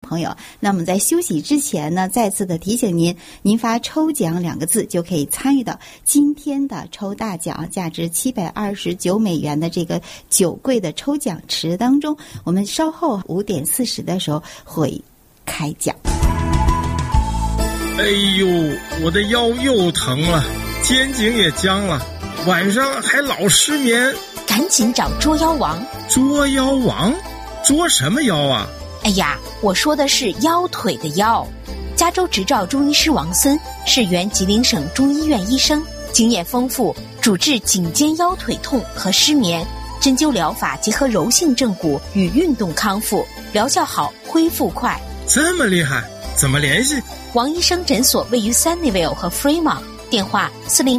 朋友。那么在休息之前呢，再次的提醒您发抽奖2个字就可以参与到今天的抽大奖，价值729美元的这个酒柜的抽奖池当中。我们稍后5点40的时候会开奖。 哎呦，我的腰又疼了，肩颈也僵了，晚上还老失眠。 赶紧找捉腰王。 捉腰王？捉什么腰啊？ 哎呀，我说的是腰腿的腰。加州执照中医师王森是原吉林省中医院医生，经验丰富，主治颈肩腰腿痛和失眠，针灸疗法结合柔性正骨与运动康复，疗效好，恢复快。 这么厉害，怎么联系？ 王医生诊所位于 Sunnyvale 和 Fremont， 电话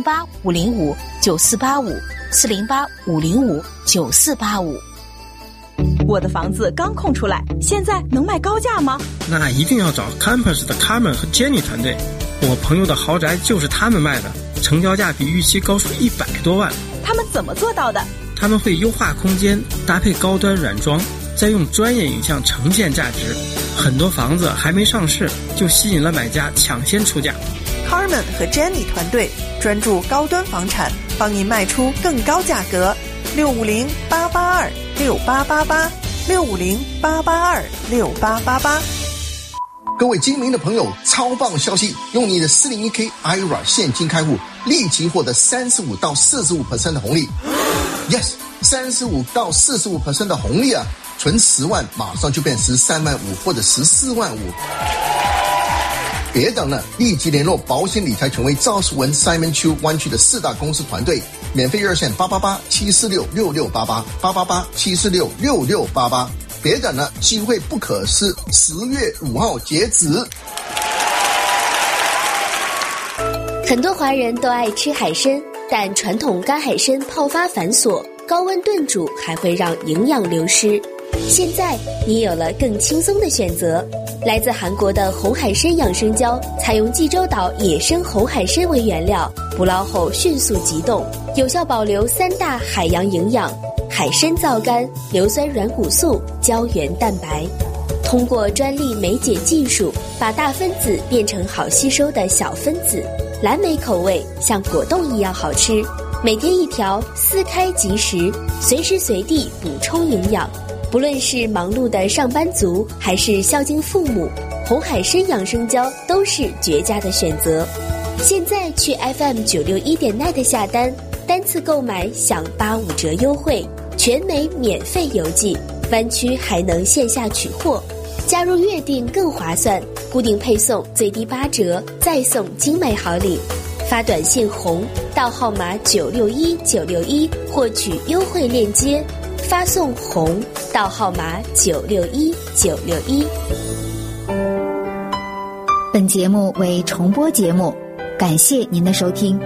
408-505-9485，408-505-9485。 我的房子刚空出来，现在能卖高价吗？ 那一定要找 Campus 的 Carmen 和 Jenny 团队，我朋友的豪宅就是他们卖的，成交价比预期高出100多万。 他们怎么做到的？ 他们会优化空间，搭配高端软装，再用专业影像呈现价值。很多房子还没上市，就吸引了买家抢先出价。 Carmen 和 Jenny 团队专注高端房产，帮您卖出更高价格。650-882-6888，650-882-6888。 各位精明的朋友，超棒消息！用你的 401k IRA 现金开户，立即获得35到45% 的红利。Yes， 35到45% 的红利啊！存10万，马上就变13万5或者14万5。别等了，立即联络保险理财权威赵世文 Simon Chu 湾区的4大公司团队，免费热线888-746-6688，888-746-6688。别等了，机会不可失，10月5号截止。 很多华人都爱吃海参，但传统干海参泡发繁琐，高温炖煮还会让营养流失。现在你有了更轻松的选择，来自韩国的红海参养生胶，采用济州岛野生红海参为原料，捕捞后迅速急冻，有效保留3大海洋营养：海参皂苷、硫酸软骨素、胶原蛋白。通过专利酶解技术，把大分子变成好吸收的小分子，蓝莓口味像果冻一样好吃。每天1条，撕开即食，随时随地补充营养。不论是忙碌的上班族，还是孝敬父母，红海参养生胶都是绝佳的选择。现在去 FM961.net 下单，单次购买享85折优惠，全美免费邮寄，湾区还能线下取货。加入月订更划算，固定配送最低8折，再送精美好礼。发短信红到号码961961获取优惠链接，发送红到号码961961。 本节目为重播节目，感谢您的收听。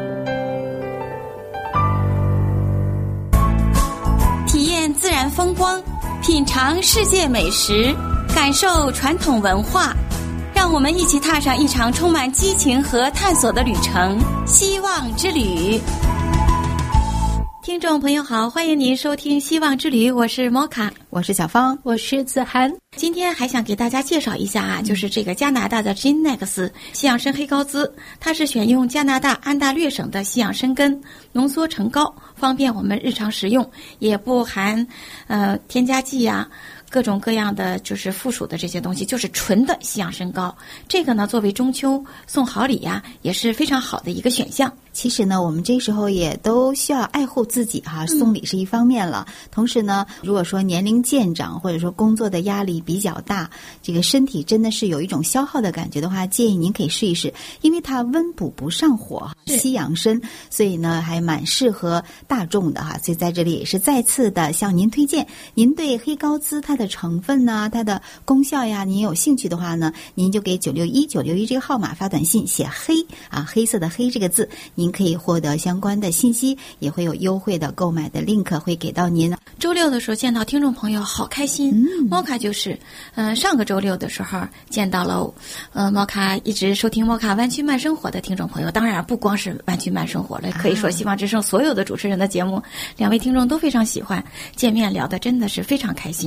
体验自然风光，品尝世界美食，感受传统文化，让我们一起踏上一场充满激情和探索的旅程——希望之旅。听众朋友好，欢迎您收听希望之旅，我是摩卡， 我是小芳， 我是子涵。 今天还想给大家介绍一下啊，就是这个加拿大的 Ginex 西洋参黑膏滋，它是选用加拿大安大略省的西洋参根浓缩成膏，方便我们日常食用，也不含添加剂啊，各种各样的就是附属的这些东西，就是纯的西洋参膏。这个呢，作为中秋送好礼呀，也是非常好的一个选项。 其实呢，我们这时候也都需要爱护自己哈，送礼是一方面了。同时呢，如果说年龄渐长，或者说工作的压力比较大，这个身体真的是有一种消耗的感觉的话，建议您可以试一试，因为它温补不上火，西洋参，所以呢还蛮适合大众的哈。所以在这里也是再次的向您推荐，您对黑膏滋它的成分呢、它的功效呀，您有兴趣的话呢，您就给961961这个号码发短信，写黑啊，黑色的黑这个字，您可以获得相关的信息，也会有优惠的购买的 link 会给到您。 周六的时候见到听众朋友好开心，摩卡就是上个周六的时候见到了摩卡一直收听摩卡湾区慢生活的听众朋友，当然不光是湾区慢生活了，可以说希望之声所有的主持人的节目，2位听众都非常喜欢，见面聊得真的是非常开心。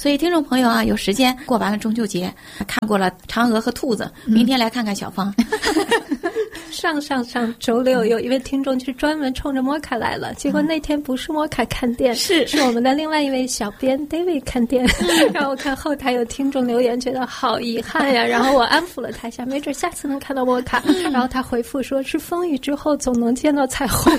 所以听众朋友啊，有时间过完了中秋节，看过了嫦娥和兔子，明天来看看小芳。 上周六有一位听众就是专门冲着摩卡来了，结果那天不是摩卡看店，是我们的另外一位小编 David 看店。然后我看后台有听众留言，觉得好遗憾呀。然后我安抚了他一下，没准下次能看到摩卡。然后他回复说是风雨之后总能见到彩虹。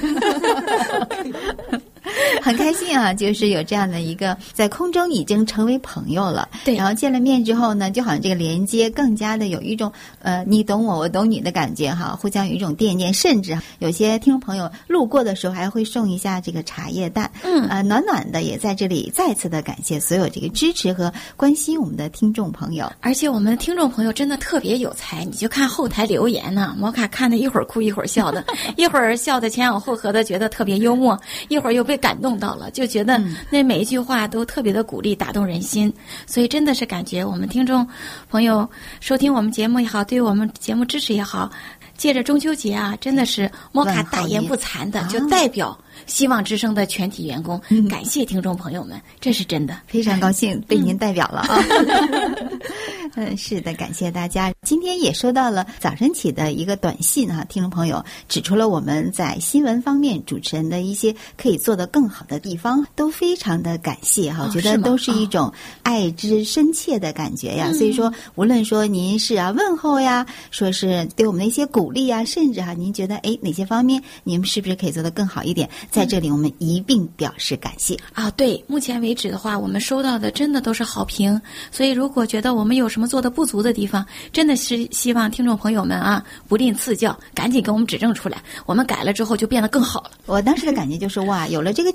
很开心啊，就是有这样的一个在空中已经成为朋友了。 对， 然后见了面之后呢，就好像这个连接更加的有一种你懂我，我懂你的感觉哈，互相有一种惦念，甚至有些听众朋友路过的时候还会送一下这个茶叶蛋。暖暖的也在这里再次的感谢所有这个支持和关心我们的听众朋友。 而且我们的听众朋友真的特别有才，你就看后台留言呢，摩卡看的一会儿哭一会儿笑的，一会儿笑的前仰后合的，觉得特别幽默，一会儿又被感动到了，就觉得那每一句话都特别的鼓励，打动人心。所以真的是感觉我们听众朋友收听我们节目也好，对我们节目支持也好，借着中秋节啊，真的是摩卡大言不惭的就代表希望之声的全体员工感谢听众朋友们，这是真的， 非常高兴被您代表了啊。是的，感谢大家。今天也收到了早晨起的一个短信啊，听众朋友指出了我们在新闻方面主持人的一些可以做得更好的地方，都非常的感谢哈，我觉得都是一种爱之深切的感觉呀。所以说无论说您是问候呀，说是对我们的一些鼓励啊，甚至您觉得哪些方面你们是不是可以做得更好一点，在这里我们一并表示感谢啊。对，目前为止的话，我们收到的真的都是好评，所以如果觉得我们有什么做的不足的地方，真的是希望听众朋友们啊不吝赐教，赶紧给我们指正出来，我们改了之后就变得更好了。 我当时的感觉就是哇，有了这个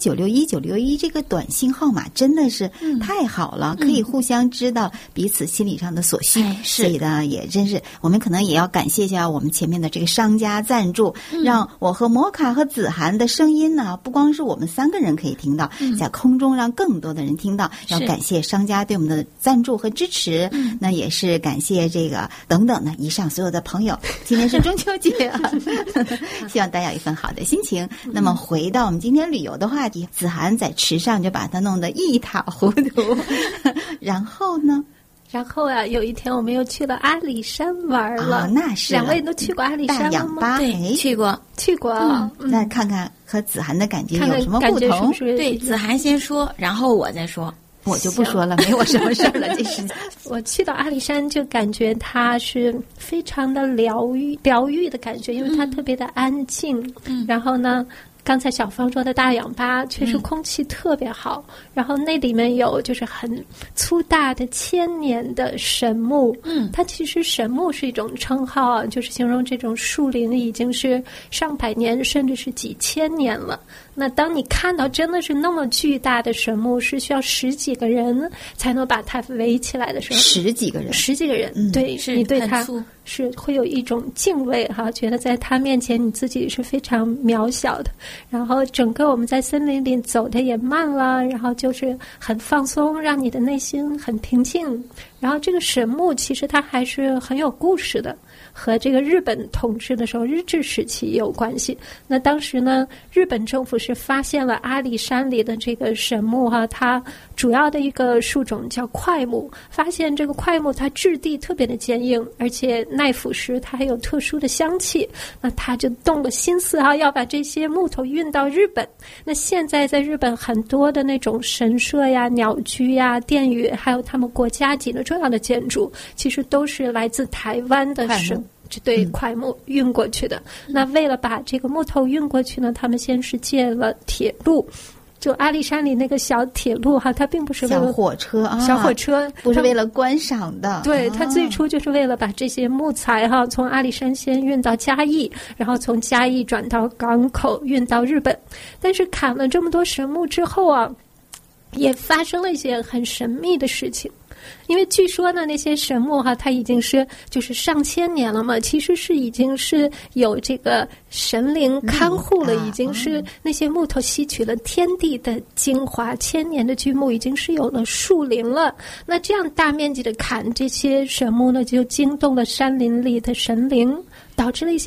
961这个短信号码真的是太好了，可以互相知道彼此心理上的所需。所以呢，也真是我们可能也要感谢一下我们前面的这个商家赞助，让我和摩卡和子涵的声音呢，不光是我们3个人可以听到，在空中让更多的人听到。要感谢商家对我们的赞助和支持，那也是感谢这个等等的以上所有的朋友。今天是中秋节啊，希望大家有一份好的心情。那么回到我们今天旅游的话题，子涵在池上就把它弄得一塌糊涂。然后呢？ 然后啊，有一天我们又去了阿里山玩了。 那是 2位都去过阿里山了吗？ 对，去过。 那看看和子涵的感觉有什么不同？ 对，子涵先说，然后我再说。 我就不说了，没我什么事儿了。这是我去到阿里山就感觉它是非常的疗愈的感觉，因为它特别的安静。然后呢，刚才小芳说的大氧吧确实空气特别好，然后那里面有就是很粗大的千年的神木。它其实神木是一种称号啊，就是形容这种树林已经是上百年甚至是几千年了。那当你看到真的是那么巨大的神木，是需要10几个人才能把它围起来的时候 ，10几个人， 对，你对它是会有一种敬畏哈，觉得在它面前你自己是非常渺小的。然后整个我们在森林里走的也慢了，然后就是很放松，让你的内心很平静。然后这个神木其实它还是很有故事的，和这个日本统治的时候日治时期有关系。那当时呢，日本政府是发现了阿里山里的这个神木哈，它主要的一个树种叫块木，发现这个块木它质地特别的坚硬，而且耐腐蚀，它还有特殊的香气。那他就动了心思哈，要把这些木头运到日本。那现在在日本很多的那种神社呀、鸟居呀、殿宇，还有他们国家级的重要的建筑，其实都是来自台湾的块木运过去的。那为了把这个木头运过去呢，他们先是建了铁路。就阿里山里那个小铁路哈，它并不是为了小火车不是为了观赏的。 对，它最初就是为了把这些木材哈从阿里山先运到嘉义，然后从嘉义转到港口运到日本。但是砍了这么多神木之后啊，也发生了一些很神秘的事情。因为据说呢，那些神木哈，它已经是就是上千年了嘛，其实是已经是有这个神灵看护了，已经是那些木头吸取了天地的精华，千年的巨木已经是有了树龄了。那这样大面积的砍这些神木呢，就惊动了山林里的神灵，导致了一些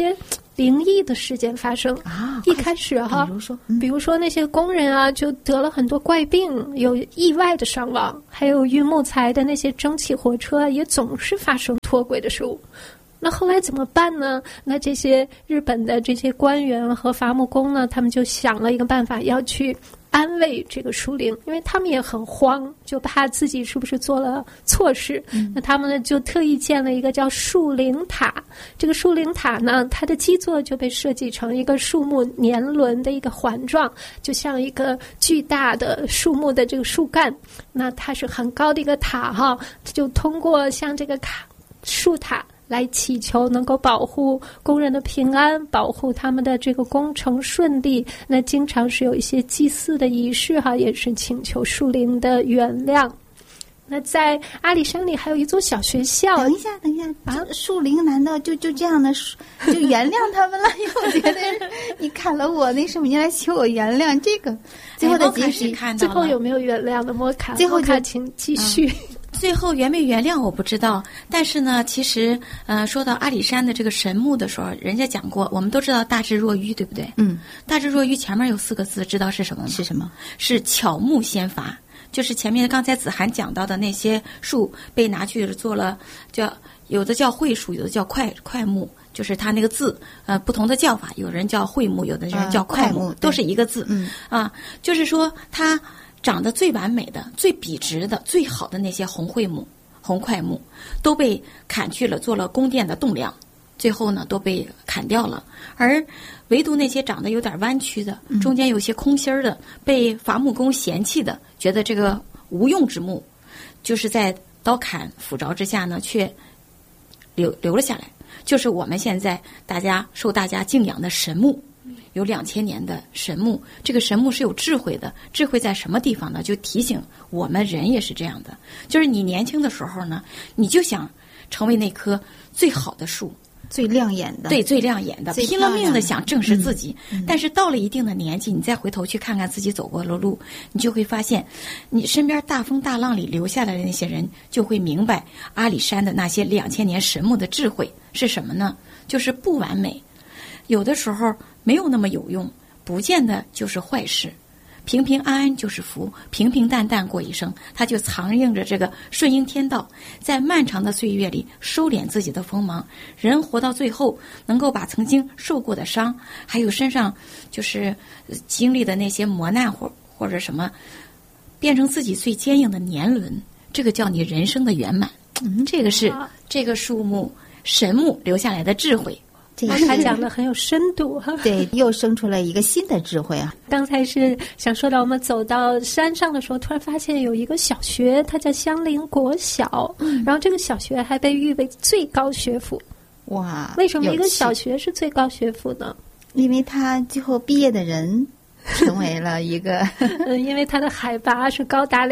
灵异的事件发生啊。 一开始哈，比如说那些工人啊，就得了很多怪病，有意外的伤亡，还有运木材的那些蒸汽火车也总是发生脱轨的事故。那后来怎么办呢？那这些日本的这些官员和伐木工呢，他们就想了一个办法，要去安慰这个树灵，因为他们也很慌，就怕自己是不是做了错事。那他们呢就特意建了一个叫树灵塔。这个树灵塔呢，它的基座就被设计成一个树木年轮的一个环状，就像一个巨大的树木的这个树干。那它是很高的一个塔哈，就通过像这个树塔来祈求能够保护工人的平安，保护他们的这个工程顺利。那经常是有一些祭祀的仪式哈，也是请求树灵的原谅。那在阿里山里还有一座小学校。 等一下啊，树灵难道就这样的就原谅他们了？因为我觉得你砍了我那什么，你来求我原谅这个。最后的结局， 最后有没有原谅的莫卡？ 最后请继续。 最后原没原谅我不知道，但是呢，其实说到阿里山的这个神木的时候，人家讲过，我们都知道大智若愚，对不对？大智若愚前面有4个字，知道是什么吗？ 是什么？ 是巧木先伐。就是前面刚才子涵讲到的那些树被拿去做了，有的叫桧树，有的叫块木，就是它那个字不同的叫法，有人叫桧木，有的人叫块木，都是一个字。就是说它长得最完美的、最笔直的、最好的那些红块木都被砍去了，做了宫殿的栋梁，最后呢都被砍掉了。而唯独那些长得有点弯曲的，中间有些空心儿的，被伐木工嫌弃的，觉得这个无用之木，就是在刀砍斧凿之下呢，却留了下来。就是我们现在受大家敬仰的神木。有2000年的神木，这个神木是有智慧的，智慧在什么地方呢？就提醒我们人也是这样的，就是你年轻的时候呢，你就想成为那棵最好的树， 最亮眼的， 对，最亮眼的，拼了命的想证实自己。但是到了一定的年纪，你再回头去看看自己走过的路，你就会发现，你身边大风大浪里留下来的那些人，就会明白阿里山的那些2000年神木的智慧是什么呢？就是不完美，有的时候没有那么有用，不见得就是坏事。平平安安就是福，平平淡淡过一生，它就藏映着这个顺应天道，在漫长的岁月里收敛自己的锋芒。人活到最后，能够把曾经受过的伤，还有身上就是经历的那些磨难或者什么，变成自己最坚硬的年轮，这个叫你人生的圆满。这个是这个树木神木留下来的智慧。 他讲的很有深度哈， 对，又生出了一个新的智慧啊。 刚才是想说到我们走到山上的时候，突然发现有一个小学，它叫香林国小，然后这个小学还被誉为最高学府。 哇， 为什么一个小学是最高学府呢？ 因为他最后毕业的人成为了一个因为它的海拔是高达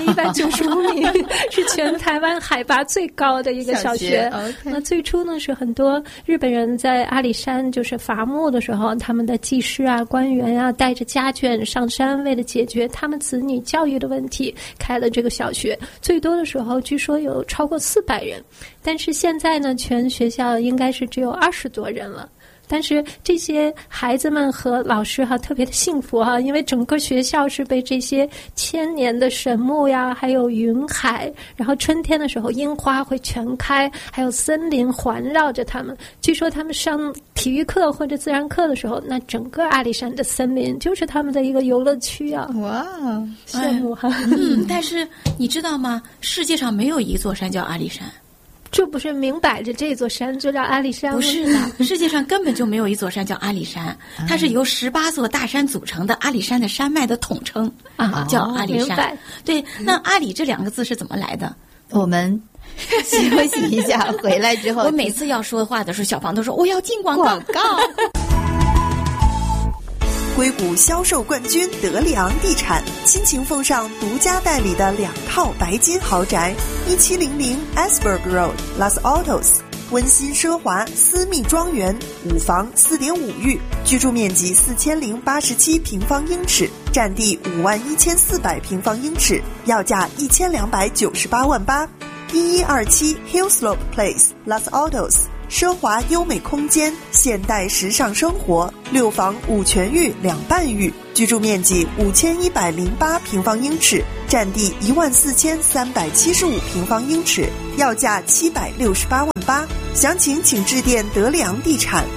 2195米是全台湾海拔最高的一个小学。那最初呢，是很多日本人在阿里山就是伐木的时候，他们的技师啊、官员啊带着家眷上山，为了解决他们子女教育的问题，开了这个小学。最多的时候据说有超过400人，但是现在呢，全学校应该是只有20多人了。但是这些孩子们和老师特别的幸福因为整个学校是被这些1000年的神木呀，还有云海，然后春天的时候樱花会全开，还有森林环绕着他们。据说他们上体育课或者自然课的时候，那整个阿里山的森林就是他们的一个游乐区啊！ 哇， 羡慕哈！ 但是你知道吗？世界上没有一座山叫阿里山。 这不是明摆着这座山就叫阿里山吗？ 不是的，世界上根本就没有一座山叫阿里山，它是由18座大山组成的阿里山的山脉的统称叫阿里山。对，那阿里这2个字是怎么来的？ 我们休息一下，回来之后， 我每次要说话的时候，小房都说我要进广告。 硅谷销售冠军德利昂地产倾情奉上独家代理的2套白金豪宅，1700 Asberg Road Los Altos， 温馨奢华私密庄园，5房4.5浴，居住面积4087平方英尺，占地51400平方英尺，要价1298万8。1127 Hillslope Place Los Altos 奢华优美空间，现代时尚生活，6房5全浴2半浴，居住面积5108平方英尺，占地14375平方英尺，要价768万8。详情请致电德里昂地产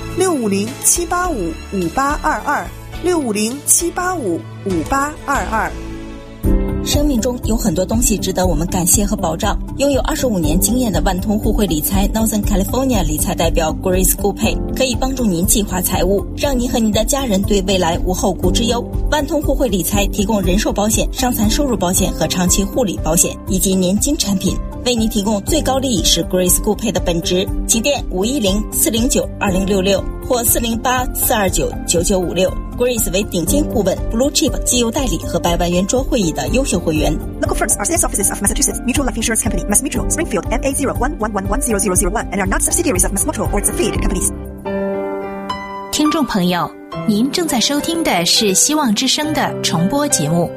650-785-5822，650-785-5822。 生命中有很多东西值得我们感谢和保障。拥有25年经验的万通互惠理财 Northern California 理财代表 Grace Gupay 可以帮助您计划财务，让您和您的家人对未来无后顾之忧。万通互惠理财提供人寿保险、伤残收入保险和长期护理保险以及年金产品，为您提供最高利益是 Grace Gupay 的本职。请电510-409-2066或408-429-9956。Grace 为顶尖顾问 Blue Chip 机油代理和100万圆桌会议的优秀会员。 Local firms are sales offices of Massachusetts Mutual Life Insurance Company, Mass Mutual, Springfield, MA01110001 and are not subsidiaries of Mass Mutual or its affiliated companies. 听众朋友，您正在收听的是希望之声的重播节目。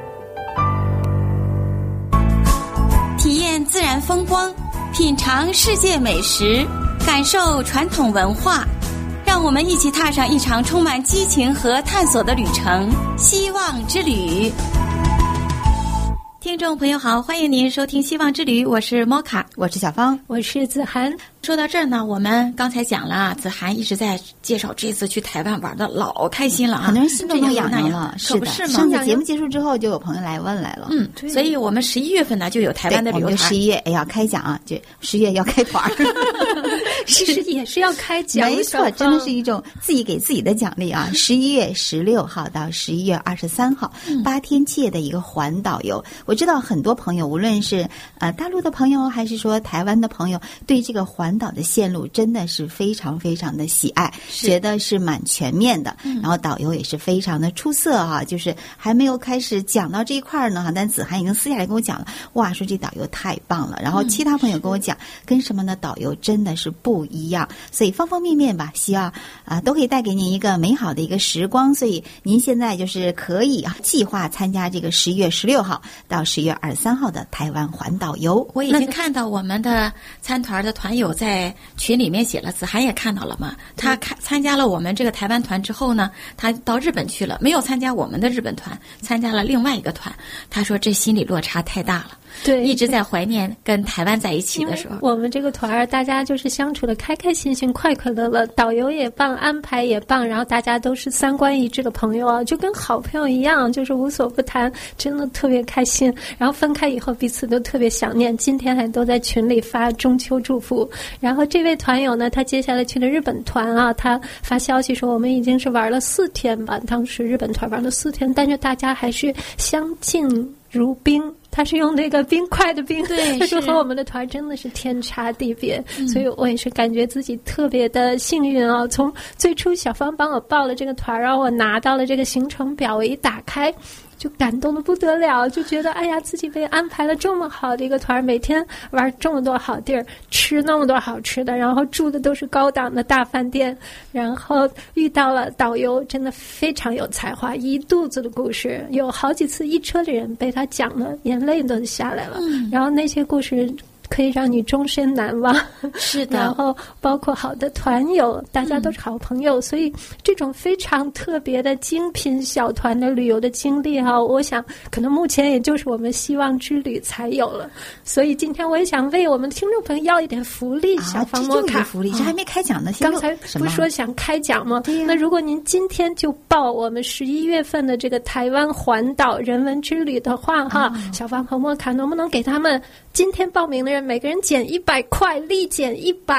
体验自然风光，品尝世界美食，感受传统文化，让我们一起踏上一场充满激情和探索的旅程——希望之旅。 听众朋友好，欢迎您收听希望之旅，我是莫卡， 我是小芳， 我是子涵。 说到这儿呢，我们刚才讲了，子涵一直在介绍这次去台湾玩的老开心了啊， 很多人心都痒痒了， 可不是吗？ 上次节目结束之后，就有朋友来问来了。 所以我们11月份呢就有台湾的旅游团 ，11月哎呀开讲啊，就10月要开团其实也是要开讲， 没错，真的是一种自己给自己的奖励啊！11月16号到11月23号，8天7夜的一个环岛游。我知道很多朋友，无论是大陆的朋友，还是说台湾的朋友，对这个环岛的线路真的是非常非常的喜爱，觉得是蛮全面的。然后导游也是非常的出色啊，就是还没有开始讲到这一块呢，但子涵已经私下来跟我讲了，哇，说这导游太棒了。然后其他朋友跟我讲，跟什么呢？导游真的是不一样，所以方方面面吧，希望都可以带给您一个美好的一个时光。所以您现在就是可以计划参加这个11月16号到11月23号的台湾环岛游。 我已经看到我们的参团的团友在群里面写了，子涵也看到了嘛。他参加了我们这个台湾团之后呢，他到日本去了，没有参加我们的日本团，参加了另外一个团。他说这心理落差太大了。 对， 一直在怀念跟台湾在一起的时候。 我们这个团儿大家就是相处的开开心心、快快乐乐，导游也棒，安排也棒，然后大家都是三观一致的朋友啊，就跟好朋友一样，就是无所不谈，真的特别开心。然后分开以后彼此都特别想念，今天还都在群里发中秋祝福。然后这位团友呢，他接下来去了日本团啊，他发消息说我们已经是玩了4天吧，当时日本团玩了4天，但是大家还是相敬如宾。他是用那个冰块的冰， 对， 他说和我们的团真的是天差地别，所以我也是感觉自己特别的幸运啊！从最初小芳帮我报了这个团，然后我拿到了这个行程表，我一打开就感动得不得了，就觉得哎呀，自己被安排了这么好的一个团，每天玩这么多好地儿，吃那么多好吃的，然后住的都是高档的大饭店，然后遇到了导游，真的非常有才华，一肚子的故事，有好几次一车的人被他讲了，眼泪都下来了，然后那些故事可以让你终身难忘。 是的， 然后包括好的团友，大家都是好朋友，所以这种非常特别的精品小团的旅游的经历哈，我想可能目前也就是我们希望之旅才有了。所以今天我也想为我们的听众朋友要一点福利，小方摩卡福利，这还没开奖呢。 刚才不是说想开奖吗？那如果您今天就报我们11月份的这个台湾环岛人文之旅的话哈，小方和摩卡能不能给他们今天报名的人每个人减100块，立减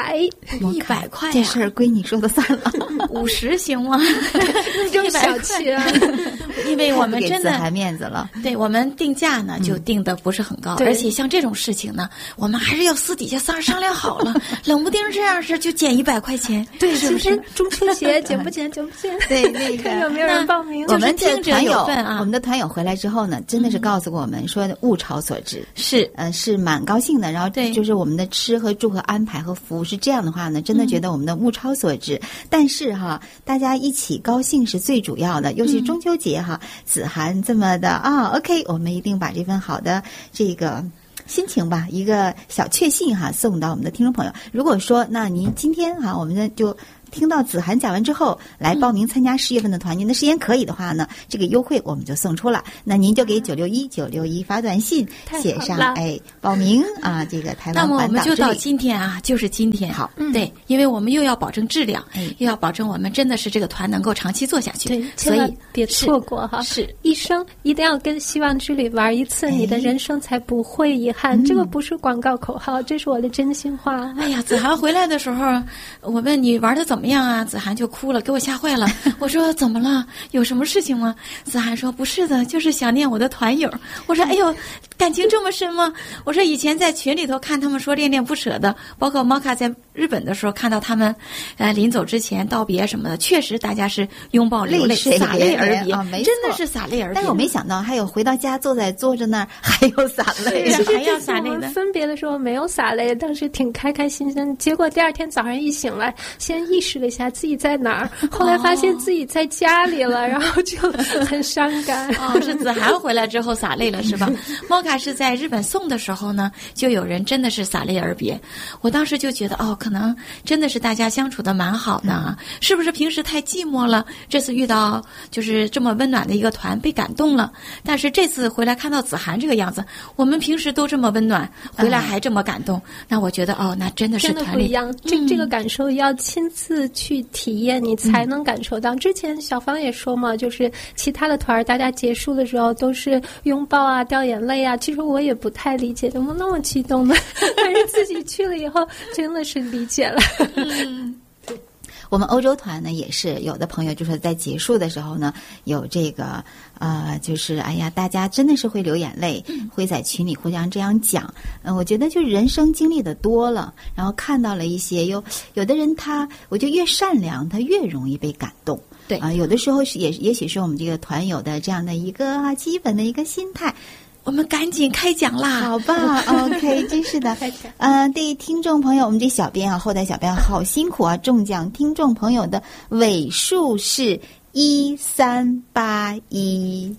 100 块， 这事儿归你说的算了。 50行吗？ 这么小气啊！ 因为我们真的还面子了。 对，我们定价呢就定的不是很高，而且像这种事情呢，我们还是要私底下商量好了，冷不丁这样式就减100块钱， 对， 是不是？ 中秋节减不减？减不减？ 对，那个看有没有人报名？ 我们的团友啊， 我们的团友回来之后呢，真的是告诉我们说物超所值，是蛮高兴的。然后就是我们的吃和住和安排和服务是这样的话呢，真的觉得我们的物超所值。但是哈，大家一起高兴是最主要的，尤其中秋节哈，子涵这么的OK， 我们一定把这份好的这个心情吧，一个小确幸哈，送到我们的听众朋友。如果说那您今天哈，我们就听到子涵讲完之后来报名参加10月份的团，您的时间可以的话呢，这个优惠我们就送出了。那您就给961发短信，写上报名啊，这个台湾环岛之旅。 那么我们就到今天啊，就是今天。 好， 对，因为我们又要保证质量，又要保证我们真的是这个团能够长期做下去。 对， 所以别错过哈。 是一生一定要跟希望之旅玩一次，你的人生才不会遗憾。这个不是广告口号，这是我的真心话。 哎呀，子涵回来的时候，我问你玩的怎么样啊？子涵就哭了，给我吓坏了。我说怎么了？有什么事情吗？子涵说不是的，就是想念我的团友。我说哎呦，感情这么深吗？我说以前在群里头看他们说恋恋不舍的，包括猫卡在日本的时候看到他们临走之前道别什么的，确实大家是拥抱流泪，洒泪而别，真的是洒泪而别。 但是我没想到还有回到家坐着那儿还有洒泪， 还要洒泪的。 分别的时候没有洒泪，当时挺开开心心，结果第二天早上一醒来，先意识了一下自己在哪儿，后来发现自己在家里了，然后就很伤感。 是子涵回来之后洒泪了是吧？猫卡是在日本送的时候呢，就有人真的是洒泪而别。我当时就觉得可能真的是大家相处的蛮好的，是不是平时太寂寞了，这次遇到就是这么温暖的一个团被感动了。但是这次回来看到子涵这个样子，我们平时都这么温暖，回来还这么感动，那我觉得那真的是团里真的不一样。这个感受要亲自去体验，你才能感受到。之前小芳也说嘛，就是其他的团大家结束的时候都是拥抱啊、掉眼泪啊，其实我也不太理解怎么那么激动呢？但是自己去了以后真的是理解了。 我们欧洲团呢也是有的朋友就说在结束的时候呢有这个就是哎呀大家真的是会流眼泪，会在群里互相这样讲。我觉得就是人生经历的多了，然后看到了一些有的人我觉得越善良他越容易被感动。 对有的时候也许是我们这个团友的这样的一个基本的一个心态。 我们赶紧开讲啦！ 好吧，OK， 真是的。对听众朋友，我们这小编后台小编好辛苦啊！中奖听众朋友的尾数是1381。 1381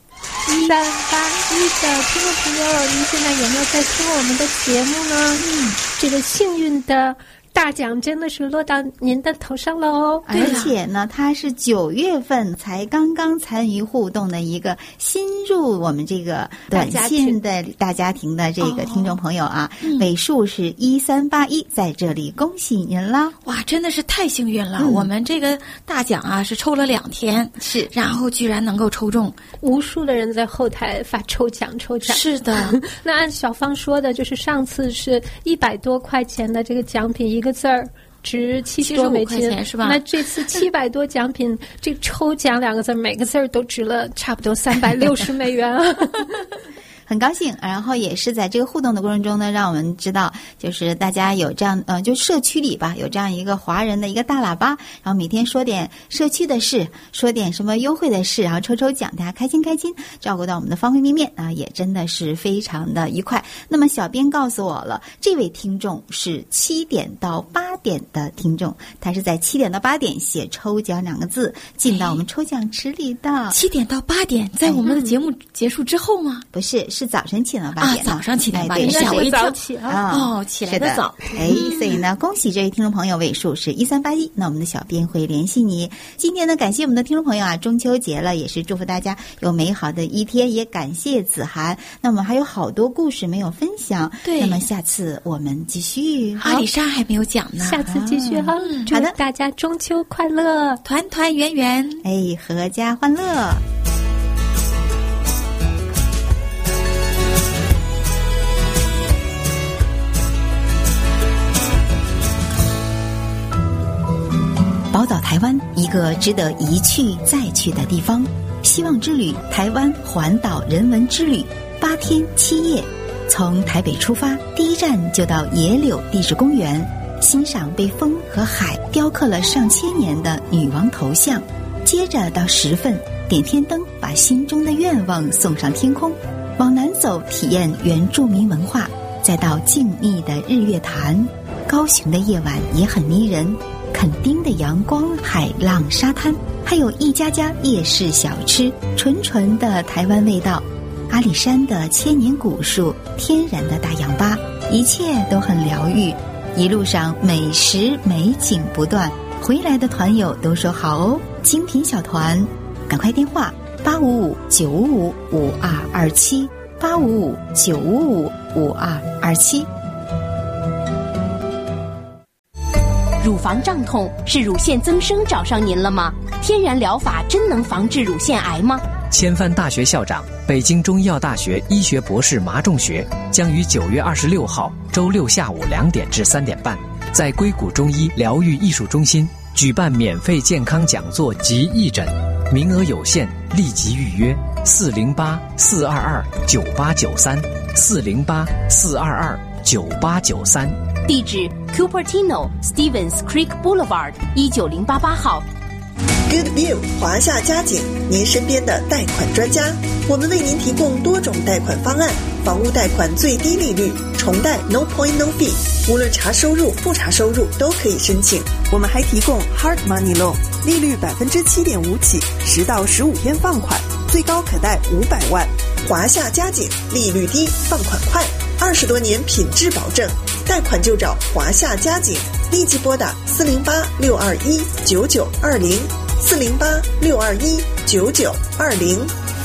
的听众朋友，您现在有没有在听我们的节目呢？这个幸运的大奖真的是落到您的头上喽！ 而且呢，他是9月份才刚刚参与互动的一个新入我们这个短信的大家庭的这个听众朋友啊，尾数是1381，在这里恭喜您啦！ 哇，真的是太幸运了！我们这个大奖啊是抽了2天， 是， 然后居然能够抽中， 无数的人在后台发抽奖。 是的， 那按小芳说的，就是上次是100多块钱的这个奖品，一个字儿值70多美金， 是吧？ 那这次700多奖品，这个抽奖2个字，每个字儿都值了差不多360美元啊！ 很高兴，然后也是在这个互动的过程中呢，让我们知道，就是大家有这样，就社区里吧，有这样一个华人的一个大喇叭，然后每天说点社区的事，说点什么优惠的事，然后抽奖，大家开心，照顾到我们的方方面面啊，也真的是非常的愉快。那么小编告诉我了，这位听众是7点到8点的听众，他是在7点到8点写抽奖2个字进到我们抽奖池里的。 7点到8点，在我们的节目结束之后吗？ 不是。是早晨起来8点早上起来8点， 吓我一跳起来的早。 所以呢，恭喜这位听众朋友，尾数是1381。那我们的小编会联系你。今天呢，感谢我们的听众朋友啊，中秋节了，也是祝福大家有美好的一天，也感谢子涵。那我们还有好多故事没有分享， 对， 那么下次我们继续。 阿里莎还没有讲呢， 下次继续哈。 好的， 大家中秋快乐， 团团圆圆， 阖家欢乐。宝岛台湾，一个值得一去再去的地方。希望之旅台湾环岛人文之旅，8天7夜，从台北出发，第一站就到野柳地质公园，欣赏被风和海雕刻了上千年的女王头像。接着到10份，点天灯，把心中的愿望送上天空。往南走，体验原住民文化，再到静谧的日月潭。高雄的夜晚也很迷人。垦丁的阳光、海浪、沙滩，还有一家家夜市小吃，纯纯的台湾味道。 阿里山的千年古树、天然的大氧吧，一切都很疗愈。一路上美食美景不断，回来的团友都说好哦。精品小团，赶快电话855-955-5227 855-955-5227。 乳房胀痛是乳腺增生找上您了吗？天然疗法真能防治乳腺癌吗？ 千帆大学校长、北京中医药大学医学博士马仲学将于9月26号周六下午2点至3点半，在硅谷中医疗愈艺术中心举办免费健康讲座及义诊，名额有限，立即预约408-422-9893 408-422-9893。 地址 Cupertino Stevens Creek Boulevard 19088号。 Good View 华夏家景，您身边的贷款专家。我们为您提供多种贷款方案，房屋贷款最低利率，重贷 No Point No Fee， 无论查收入不查收入都可以申请。 我们还提供 Hard Money Loan， 利率7.5%起，10到15天放款，最高可贷500万。 华夏家景，利率低，放款快，20多年品质保证，贷款就找华夏家景，立即拨打408-621-9920 408-621-9920。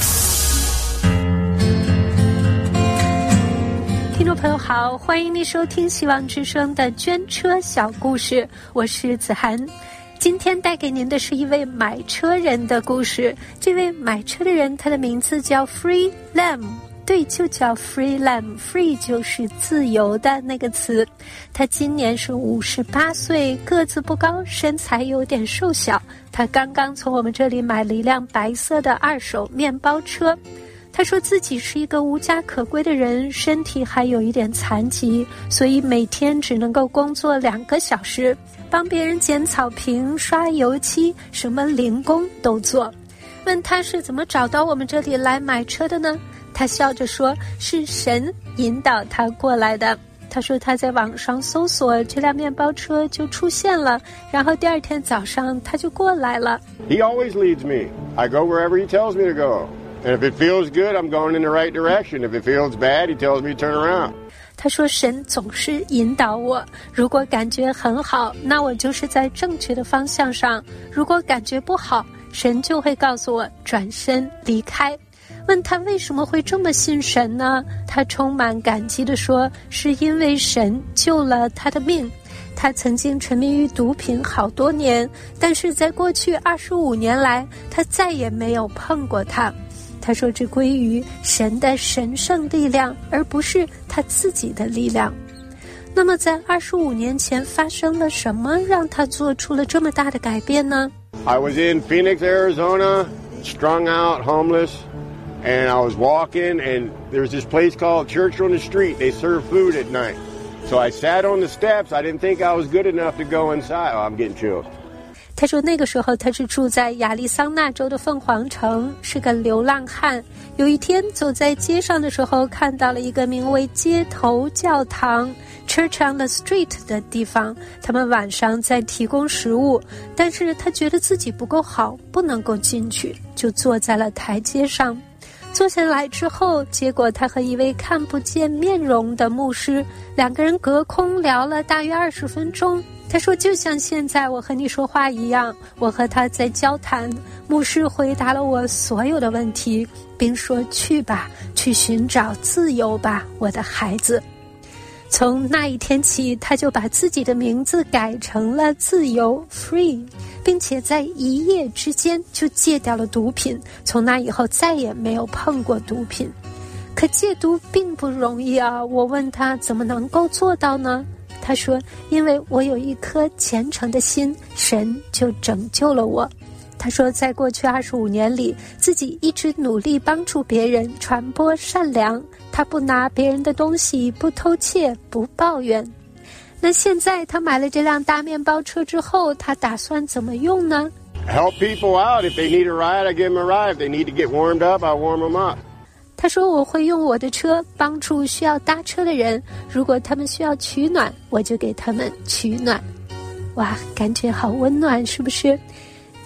听众朋友好，欢迎您收听希望之声的捐车小故事，我是子涵。今天带给您的是一位买车人的故事。这位买车的人，他的名字叫 Free Lam， 对，就叫 Free Lam， Free 就是自由的那个词。他今年是58岁，个子不高，身材有点瘦小。他刚刚从我们这里买了一辆白色的2手面包车。他说自己是一个无家可归的人，身体还有一点残疾，所以每天只能够工作2个小时，帮别人捡草坪、刷油漆，什么零工都做。问他是怎么找到我们这里来买车的呢？他笑着说，是神引导他过来的。他说他在网上搜索这辆面包车就出现了，然后第2天早上他就过来了。 He always leads me. I go wherever he tells me to go.And if it feels good, I'm going in the right direction. If it feels bad, he tells me to turn around. 他说神总是引导我，如果感觉很好，那我就是在正确的方向上，如果感觉不好，神就会告诉我转身离开。问他为什么会这么信神呢？他充满感激地说，是因为神救了他的命。他曾经沉迷于毒品好多年，但是在过去25年来，他再也没有碰过它。他说这归于神的神圣力量，而不是他自己的力量。那么在25年前发生了什么让他做出了这么大的改变呢？ I was in Phoenix, Arizona, strung out, homeless, and I was walking, and there's this place called Church on the Street. They serve food at night. So I sat on the steps. I didn't think I was good enough to go inside. Oh, I'm getting chills. 他说那个时候他是住在亚利桑那州的凤凰城，是个流浪汉。有一天走在街上的时候，看到了一个名为街头教堂 Church on the Street 的地方，他们晚上在提供食物，但是他觉得自己不够好，不能够进去，就坐在了台阶上。坐下来之后，结果他和一位看不见面容的牧师2个人隔空聊了大约20分钟。他说就像现在我和你说话一样，我和他在交谈，牧师回答了我所有的问题，并说去吧，去寻找自由吧，我的孩子。从那一天起，他就把自己的名字改成了自由 Free， 并且在一夜之间就戒掉了毒品，从那以后再也没有碰过毒品。可戒毒并不容易啊，我问他怎么能够做到呢？他说因为我有一颗虔诚的心，神就拯救了我。他说在过去25年里，自己一直努力帮助别人，传播善良，他不拿别人的东西，不偷窃，不抱怨。那现在他买了这辆大面包车之后，他打算怎么用呢？ Help people out. If they need a ride, I give them a ride. If they need to get warmed up, I warm them up. 他说我会用我的车帮助需要搭车的人，如果他们需要取暖，我就给他们取暖。哇，感觉好温暖，是不是？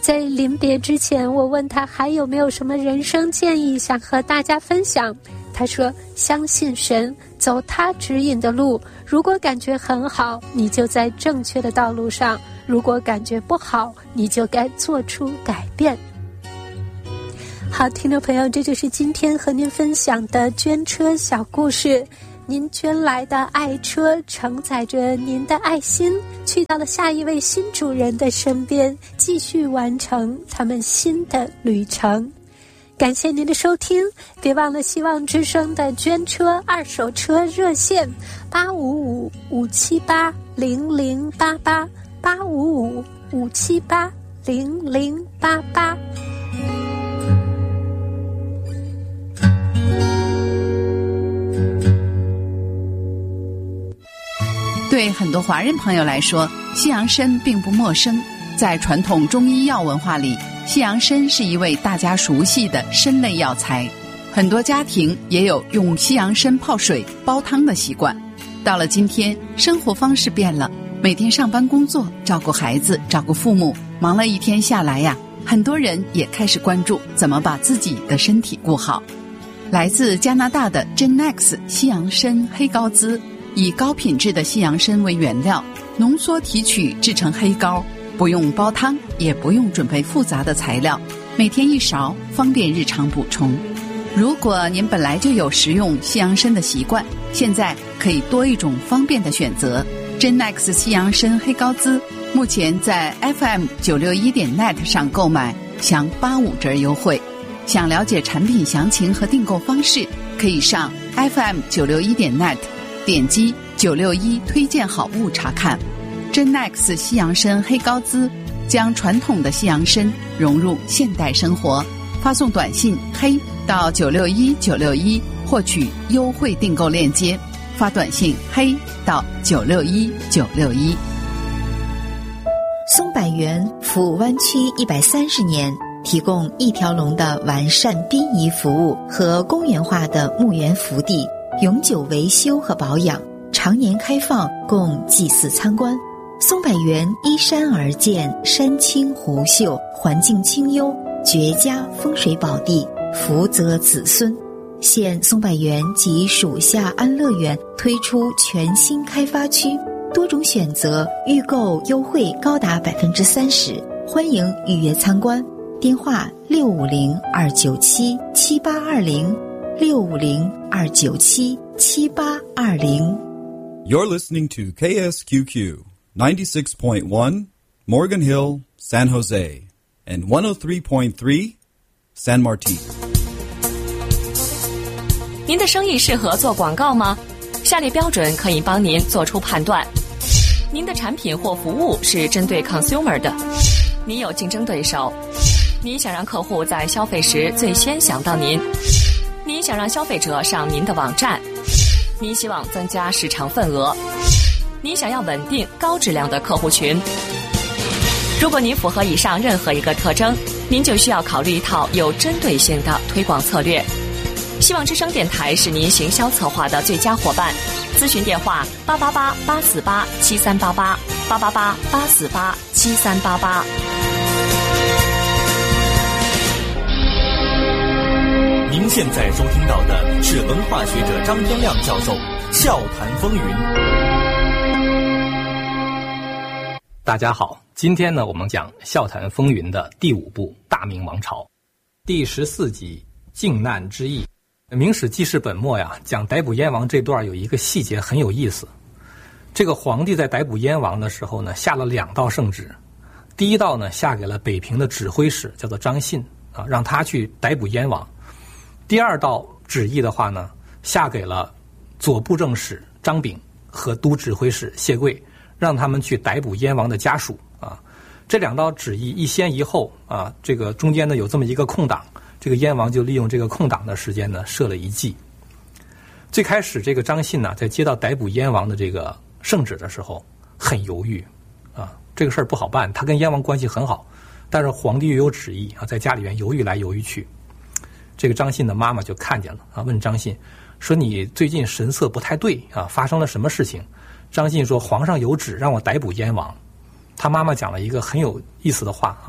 在临别之前，我问他还有没有什么人生建议想和大家分享。他说，相信神，走他指引的路，如果感觉很好，你就在正确的道路上，如果感觉不好，你就该做出改变。好，听众朋友，这就是今天和您分享的捐车小故事。您捐来的爱车承载着您的爱心，去到了下一位新主人的身边，继续完成他们新的旅程。感谢您的收听，别忘了希望之声的捐车二手车热线855-578-0088 855-578-0088。 对很多华人朋友来说，西洋参并不陌生。在传统中医药文化里，西洋参是一味大家熟悉的参类药材，很多家庭也有用西洋参泡水煲汤的习惯。到了今天，生活方式变了，每天上班工作，照顾孩子，照顾父母，忙了一天下来呀，很多人也开始关注怎么把自己的身体顾好。来自加拿大的 Genex 西洋参黑膏滋，以高品质的西洋参为原料，浓缩提取制成黑膏，不用煲汤，也不用准备复杂的材料，每天一勺，方便日常补充。如果您本来就有食用西洋参的习惯，现在可以多一种方便的选择。Genex 西洋参黑膏滋目前在 FM961.net 上购买，享85折优惠。想了解产品详情和订购方式，可以上 FM961.net 点击961推荐好物查看。Genex 西洋参黑膏滋将传统的西洋参融入现代生活，发送短信黑到961961获取优惠订购链接，发短信黑到961961。 松柏园服务湾区130年，提供一条龙的完善殡仪服务和公园化的墓园福地，永久维修和保养，常年开放供祭祀参观。松柏园依山而建，山清湖秀，环境清幽，绝佳风水宝地，福泽子孙。现松柏园及属下安乐园推出全新开发区，多种选择，预购优惠高达30%，欢迎预约参观。电话650-297-7820 650-297-7820。 You're listening to KSQQ 96.1 Morgan Hill, San Jose, and 103.3 San Martin。 您的生意适合做广告吗？下列标准可以帮您做出判断。您的产品或服务是针对 consumer 的，你有竞争对手，你想让客户在消费时最先想到您，你想让消费者上您的网站，你希望增加市场份额，你想要稳定高质量的客户群。如果您符合以上任何一个特征，您就需要考虑一套有针对性的推广策略。希望之声电台是您行销策划的最佳伙伴。咨询电话888-848-7388 888-848-7388。 您现在收听到的是文化学者张天亮教授笑谈风云。 大家好，今天呢，我们讲笑谈风云的第5部《大明王朝》第14集靖难之役。明史记事本末呀，讲逮捕燕王这段有一个细节很有意思。这个皇帝在逮捕燕王的时候呢，下了2道圣旨。第一道呢，下给了北平的指挥使，叫做张信啊，让他去逮捕燕王。第2道旨意的话呢，下给了左布政使张炳和都指挥使谢贵，让他们去逮捕燕王的家属啊。这2道旨意一先一后啊，这个中间呢有这么一个空档，这个燕王就利用这个空档的时间呢设了一计。最开始这个张信呢，在接到逮捕燕王的这个圣旨的时候很犹豫啊，这个事儿不好办，他跟燕王关系很好，但是皇帝又有旨意啊，在家里面犹豫来犹豫去。这个张信的妈妈就看见了啊，问张信说：“你最近神色不太对啊，发生了什么事情？”张信说：“皇上有旨让我逮捕燕王。”他妈妈讲了一个很有意思的话啊，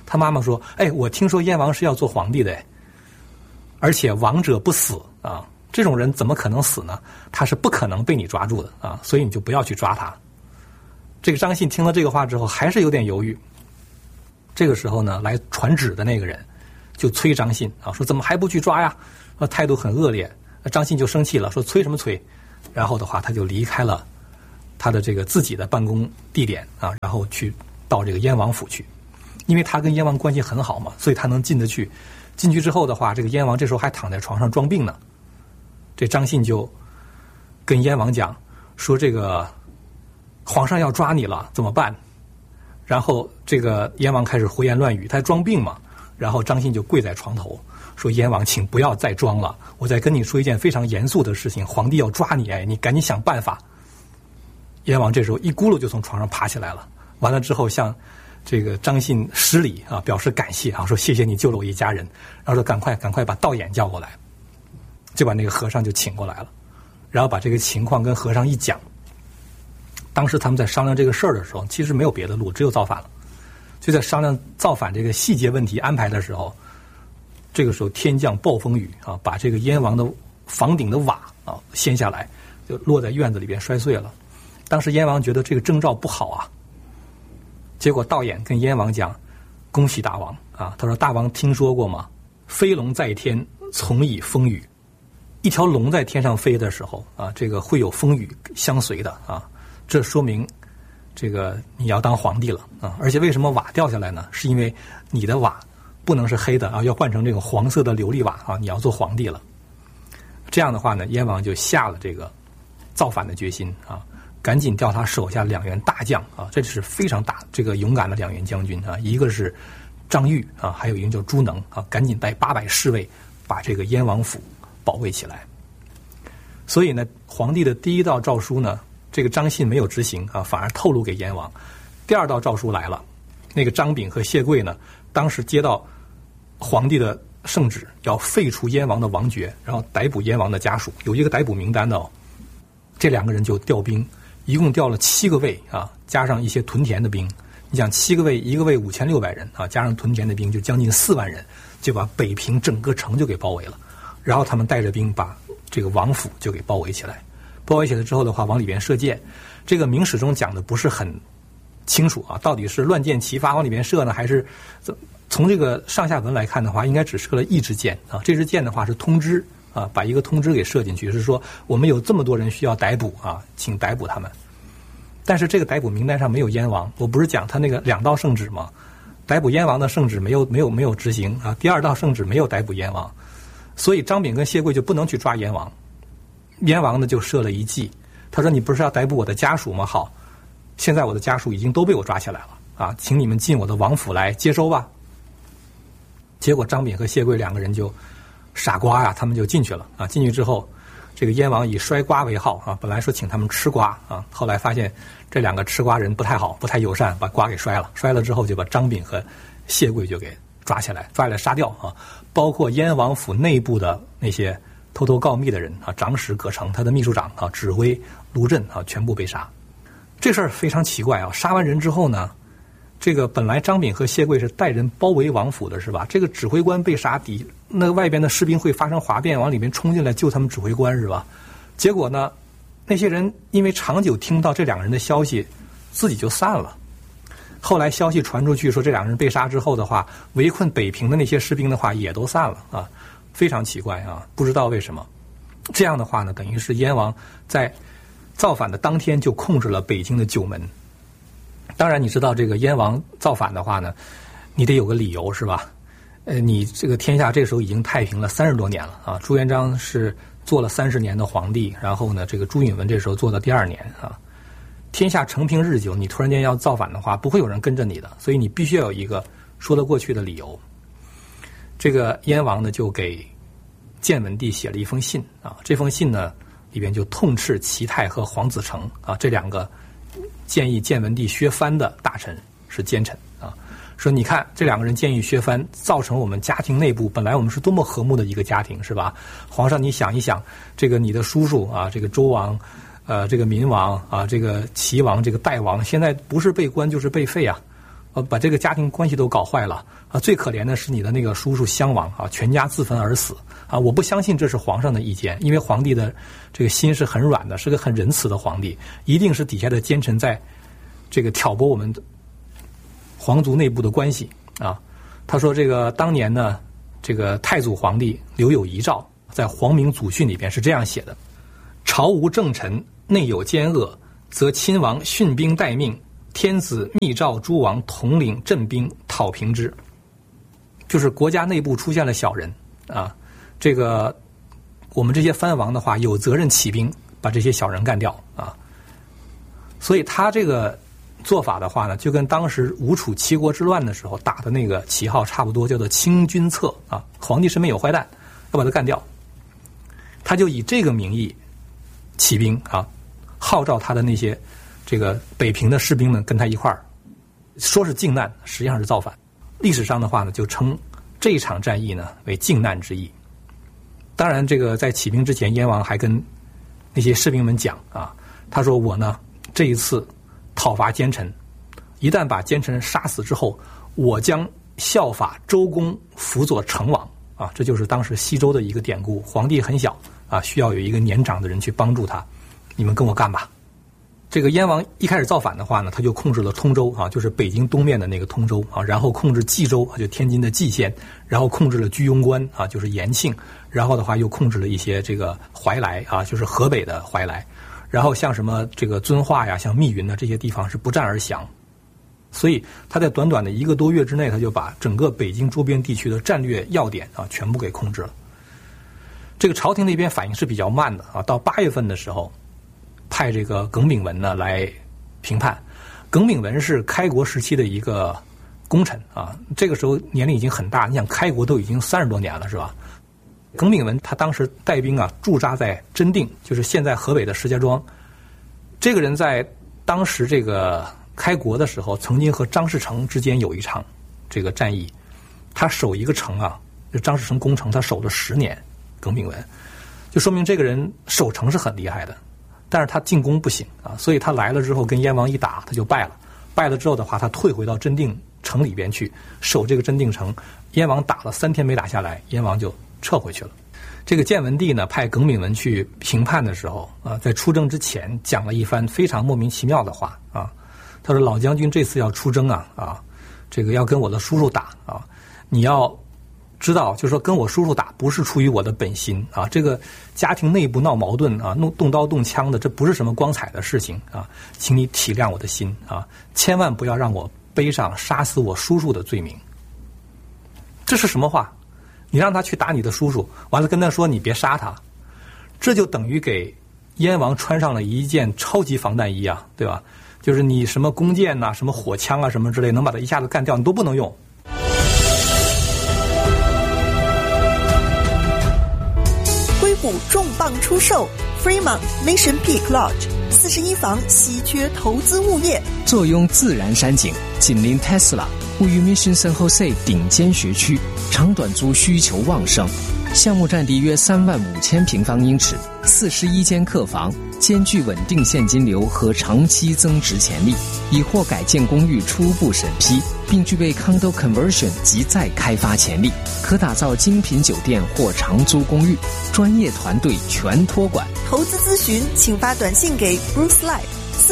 他妈妈说：“哎，我听说燕王是要做皇帝的，而且王者不死啊，这种人怎么可能死呢？他是不可能被你抓住的啊，所以你就不要去抓他。”这个张信听了这个话之后，还是有点犹豫。这个时候呢，来传旨的那个人就催张信啊，说：“怎么还不去抓呀？”态度很恶劣。张信就生气了，说：“催什么催？”然后的话，他就离开了他的这个自己的办公地点啊，然后去到这个燕王府去。因为他跟燕王关系很好嘛，所以他能进得去。进去之后的话，这个燕王这时候还躺在床上装病呢。这张信就跟燕王讲说：“这个皇上要抓你了，怎么办？”然后这个燕王开始胡言乱语，他装病嘛。然后张信就跪在床头说：“燕王，请不要再装了，我再跟你说一件非常严肃的事情，皇帝要抓你，哎，你赶紧想办法。”燕王这时候一咕噜就从床上爬起来了，完了之后向这个张信施礼啊，表示感谢啊，说：“谢谢你救了我一家人。”然后说：“赶快把道衍叫过来。”就把那个和尚就请过来了，然后把这个情况跟和尚一讲。当时他们在商量这个事儿的时候，其实没有别的路，只有造反了。就在商量造反这个细节问题安排的时候，这个时候天降暴风雨啊，把这个燕王的房顶的瓦啊掀下来，就落在院子里边摔碎了。当时燕王觉得这个征兆不好啊，结果道衍跟燕王讲：“恭喜大王啊！”他说：“大王听说过吗？飞龙在天，从以风雨。一条龙在天上飞的时候啊，这个会有风雨相随的啊，这说明这个你要当皇帝了啊！而且为什么瓦掉下来呢？是因为你的瓦不能是黑的啊，要换成这种黄色的琉璃瓦啊，你要做皇帝了。”这样的话呢，燕王就下了这个造反的决心啊，赶紧调他手下2员大将啊，这是非常这个勇敢的2员将军啊，一个是张玉啊，还有一个叫朱能啊，赶紧带800侍卫把这个燕王府保卫起来。所以呢，皇帝的第一道诏书呢，这个张信没有执行啊，反而透露给燕王。第2道诏书来了，那个张炳和谢贵呢，当时接到皇帝的圣旨，要废除燕王的王爵，然后逮捕燕王的家属，有一个逮捕名单的哦。这2个人就调兵，一共调了7个卫啊，加上一些屯田的兵。你想7个卫，一个卫5600人啊，加上屯田的兵，就将近4万人，就把北平整个城就给包围了。然后他们带着兵把这个王府就给包围起来。包围起来之后的话，往里边射箭。这个明史中讲的不是很清楚啊，到底是乱箭齐发往里边射呢，还是从这个上下文来看的话，应该只射了1支箭啊。这支箭的话是通知啊，把一个通知给射进去，是说我们有这么多人需要逮捕啊，请逮捕他们。但是这个逮捕名单上没有燕王，我不是讲他那个2道圣旨吗？逮捕燕王的圣旨没有执行啊。第2道圣旨没有逮捕燕王，所以张炳跟谢贵就不能去抓燕王。燕王呢就设了一计，他说：“你不是要逮捕我的家属吗？好，现在我的家属已经都被我抓起来了啊，请你们进我的王府来接收吧。”结果张炳和谢贵2个人就傻瓜呀，他们就进去了啊。进去之后，这个燕王以摔瓜为号啊，本来说请他们吃瓜啊，后来发现这2个吃瓜人不太好，不太友善，把瓜给摔了。摔了之后就把张炳和谢贵就给抓起来杀掉啊。包括燕王府内部的那些偷偷告密的人啊，长史葛城他的秘书长啊，指挥卢震啊，全部被杀。这事儿非常奇怪啊！杀完人之后呢，这个本来张炳和谢贵是带人包围王府的，是吧？这个指挥官被杀，那外边的士兵会发生哗变，往里面冲进来救他们指挥官，是吧？结果呢，那些人因为长久听不到这2个人的消息，自己就散了。后来消息传出去说这2个人被杀之后的话，围困北平的那些士兵的话也都散了啊，非常奇怪啊，不知道为什么。这样的话呢，等于是燕王在造反的当天就控制了北京的9门。当然你知道这个燕王造反的话呢，你得有个理由，是吧？你这个天下这时候已经太平了30多年了啊。朱元璋是做了30年的皇帝，然后呢，这个朱允炆这时候做到第2年啊。天下承平日久，你突然间要造反的话，不会有人跟着你的，所以你必须要有一个说得过去的理由。这个燕王呢，就给建文帝写了一封信啊。这封信呢，里边就痛斥齐泰和黄子成啊这2个建议建文帝削藩的大臣是奸臣啊。说你看这2个人建议削藩，造成我们家庭内部本来我们是多么和睦的一个家庭，是吧？皇上你想一想，这个你的叔叔啊，这个周王，这个民王啊，这个齐王，这个代王，现在不是被关就是被废啊。 把这个家庭关系都搞坏了啊！最可怜的是你的那个叔叔襄王啊，全家自焚而死啊！我不相信这是皇上的意见，因为皇帝的这个心是很软的，是个很仁慈的皇帝，一定是底下的奸臣在这个挑拨我们皇族内部的关系啊。他说这个当年呢，这个太祖皇帝留有遗诏，在《皇明祖训》里边是这样写的：朝无正臣，内有奸恶，则亲王训兵待命，天子密诏诸王统领镇兵讨平之。就是国家内部出现了小人啊，这个我们这些藩王的话有责任起兵把这些小人干掉啊。所以他这个做法的话呢，就跟当时吴楚七国之乱的时候打的那个旗号差不多，叫做清君侧啊，皇帝身边有坏蛋，要把他干掉。他就以这个名义起兵啊，号召他的那些这个北平的士兵们跟他一块儿，说是靖难，实际上是造反。历史上的话呢，就称这一场战役呢为靖难之役。当然，这个在起兵之前，燕王还跟那些士兵们讲啊，他说我呢这一次讨伐奸臣，一旦把奸臣杀死之后，我将效法周公辅佐成王啊，这就是当时西周的一个典故。皇帝很小啊，需要有一个年长的人去帮助他，你们跟我干吧。这个燕王一开始造反的话呢，他就控制了通州啊，就是北京东面的那个通州啊，然后控制冀州啊，就天津的蓟县，然后控制了居庸关啊，就是延庆，然后的话又控制了一些这个怀来啊，就是河北的怀来，然后像什么这个遵化呀，像密云的这些地方是不战而降。所以他在短短的1个多月之内，他就把整个北京周边地区的战略要点啊全部给控制了。这个朝廷那边反应是比较慢的啊，到8月份的时候，派这个耿炳文呢来评判。耿炳文是开国时期的一个功臣啊，这个时候年龄已经很大，你想开国都已经30多年了是吧？耿炳文他当时带兵啊驻扎在真定，就是现在河北的石家庄。这个人在当时这个开国的时候，曾经和张士诚之间有一场这个战役，他守一个城啊，就张士诚攻城，他守了10年。耿炳文就说明这个人守城是很厉害的，但是他进攻不行啊，所以他来了之后跟燕王一打，他就败了。败了之后的话，他退回到真定城里边去守这个真定城。燕王打了3天没打下来，燕王就撤回去了。这个建文帝呢派耿炳文去评判的时候啊，在出征之前讲了一番非常莫名其妙的话啊。他说：“老将军这次要出征啊，这个要跟我的叔叔打啊，你要知道，就是说跟我叔叔打不是出于我的本心啊，这个家庭内部闹矛盾啊，动刀动枪的，这不是什么光彩的事情啊，请你体谅我的心啊，千万不要让我背上杀死我叔叔的罪名。”这是什么话？你让他去打你的叔叔，完了跟他说你别杀他，这就等于给燕王穿上了一件超级防弹衣啊，对吧？就是你什么弓箭呐、什么火枪啊、什么之类，能把他一下子干掉，你都不能用。 硅谷重磅出售 Fremont Mission Peak Lodge 41房稀缺投资物业， 坐拥自然山景，紧邻 Tesla， 位于 Mission San Jose 顶尖学区，长短租需求旺盛。项目占地约35000平方英尺，41间客房，兼具稳定现金流和长期增值潜力，已获改建公寓初步审批，并具备 Condo Conversion 及再开发潜力，可打造精品酒店或长租公寓，专业团队全托管。 投资咨询请发短信给 Bruce Lai